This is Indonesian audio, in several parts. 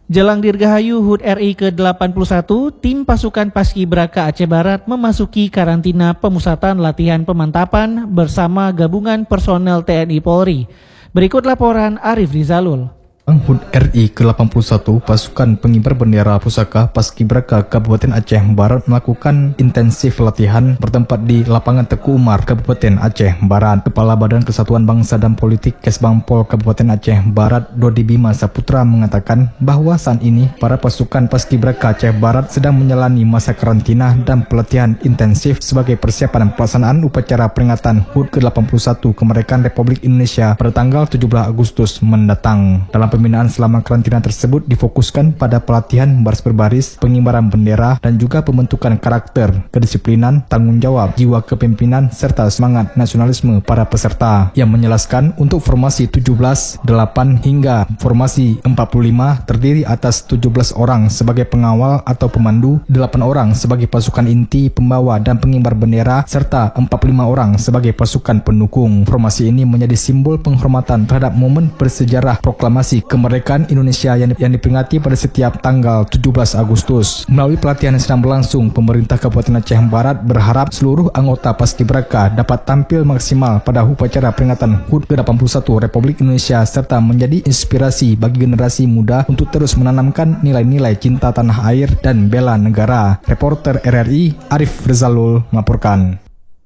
Jelang Dirgahayu HUT RI ke-81, tim pasukan Paskibraka Aceh Barat memasuki karantina pemusatan latihan pemantapan bersama gabungan personel TNI Polri. Berikut laporan Arif Rizalul. HUT RI ke-81 pasukan pengibar bendera pusaka Paskibraka Kabupaten Aceh Barat melakukan intensif latihan bertempat di lapangan Teku Umar, Kabupaten Aceh Barat. Kepala Badan Kesatuan Bangsa dan Politik Kesbangpol Kabupaten Aceh Barat Dodi Bima Saputra mengatakan bahwa saat ini para pasukan Paskibraka Aceh Barat sedang menjalani masa karantina dan pelatihan intensif sebagai persiapan pelaksanaan upacara peringatan HUT ke-81 kemerdekaan Republik Indonesia pada tanggal 17 Agustus mendatang. Dalam pembinaan selama karantina tersebut difokuskan pada pelatihan baris berbaris, pengibaran bendera, dan juga pembentukan karakter, kedisiplinan, tanggung jawab, jiwa kepemimpinan, serta semangat nasionalisme para peserta. Yang menjelaskan untuk formasi 17, 8 hingga formasi 45 terdiri atas 17 orang sebagai pengawal atau pemandu, 8 orang sebagai pasukan inti, pembawa dan pengibar bendera, serta 45 orang sebagai pasukan pendukung. Formasi ini menjadi simbol penghormatan terhadap momen bersejarah proklamasi kemerdekaan Indonesia yang diperingati pada setiap tanggal 17 Agustus. Melalui pelatihan yang sedang berlangsung, pemerintah Kabupaten Aceh Barat berharap seluruh anggota Paskibraka dapat tampil maksimal pada upacara peringatan HUT ke-81 Republik Indonesia serta menjadi inspirasi bagi generasi muda untuk terus menanamkan nilai-nilai cinta tanah air dan bela negara. Reporter RRI Arif Rizalul melaporkan.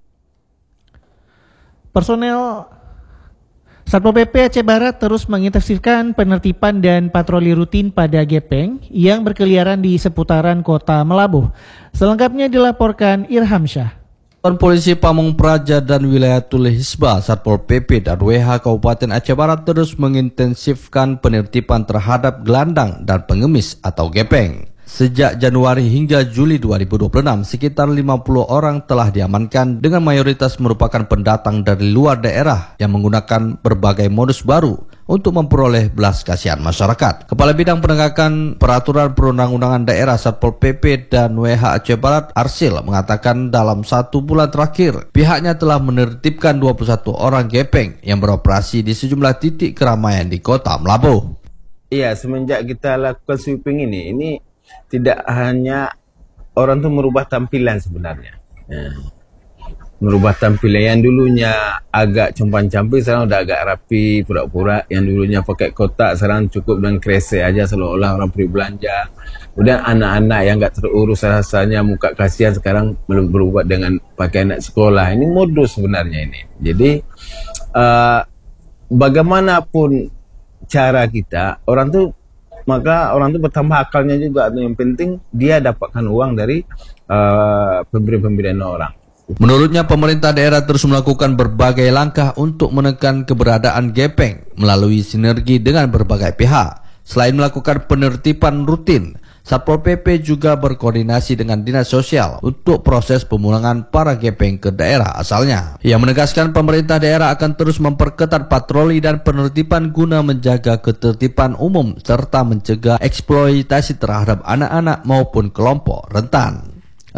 Personel Satpol PP Aceh Barat terus mengintensifkan penertiban dan patroli rutin pada gepeng yang berkeliaran di seputaran kota Melabuh. Selengkapnya dilaporkan Irham Syah. Polisi Pamong Praja dan Wilayatul Hisbah, Satpol PP dan WH Kabupaten Aceh Barat terus mengintensifkan penertiban terhadap gelandang dan pengemis atau gepeng. Sejak Januari hingga Juli 2026, sekitar 50 orang telah diamankan dengan mayoritas merupakan pendatang dari luar daerah yang menggunakan berbagai modus baru untuk memperoleh belas kasihan masyarakat. Kepala Bidang Penegakan Peraturan Perundang-undangan Daerah Satpol PP dan WH Aceh Barat Arsil mengatakan dalam 1 bulan terakhir pihaknya telah menertibkan 21 orang gepeng yang beroperasi di sejumlah titik keramaian di kota Melabuh. Iya, semenjak kita lakukan sweeping ini tidak hanya orang tuh merubah tampilan sebenarnya. Merubah tampilan yang dulunya agak compang-camping sekarang udah agak rapi, pura-pura. Yang dulunya pakai kotak sekarang cukup dengan kresek aja seolah-olah orang pergi belanja. Kemudian anak-anak yang nggak terurus rasanya muka kasihan sekarang belum berubah dengan pakai anak sekolah. Ini modus sebenarnya ini. Jadi bagaimanapun cara kita, orang tuh bertambah akalnya juga. Yang penting dia dapatkan uang dari pemberian-pemberian orang. Menurutnya pemerintah daerah terus melakukan berbagai langkah untuk menekan keberadaan gepeng melalui sinergi dengan berbagai pihak. Selain melakukan penertiban rutin, Satpol PP juga berkoordinasi dengan Dinas Sosial untuk proses pemulangan para gepeng ke daerah asalnya. Ia menegaskan pemerintah daerah akan terus memperketat patroli dan penertiban guna menjaga ketertiban umum serta mencegah eksploitasi terhadap anak-anak maupun kelompok rentan.